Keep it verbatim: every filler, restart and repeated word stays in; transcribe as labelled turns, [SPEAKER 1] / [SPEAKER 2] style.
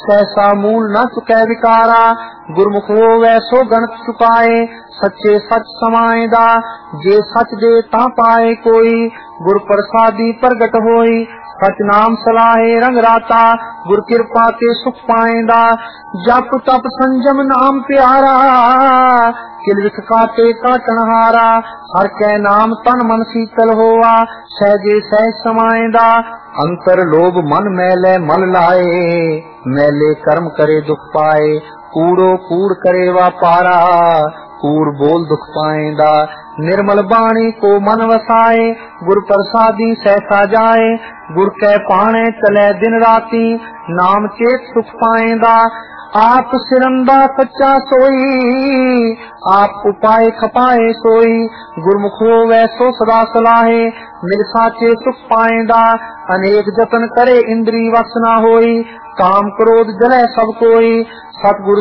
[SPEAKER 1] सहसा मूल न चुकै विकारा। गुरमुख होवै सो गणत चुकाए, सच्चे सच समाएदा। जे सच दे ता पाए कोई, गुर प्रसादी प्रगट होई। सच नाम सलाहे रंग राता, गुर कृपा ते सुख पाएंदा। जप तप संजम नाम प्यारा, किल विख काटे काटन हारा। हर कै नाम तन मन शीतल होवा, सहजे सहज समाएंदा। अंतर लोभ मन मैले मल लाए, मैले कर्म करे दुख पाए। कूड़ो कूड़ करे वापारा, कूड़ बोल दुख पाएंदा। निर्मल बाणी को मन वसाए, गुर प्रसादी सहसा जाए। गुर कै पाणे चले दिन राती, नाम चेत सुख पाएंदा। आप सिरंदा सच्चा सोई, आप उपाय खपाए सोई। गुरमुख होवै सो सदा सलाहे, मिल साचे सुख पाएंदा। अनेक जतन करे इंद्री वस न होई, काम क्रोध जले सब कोई। सतगुर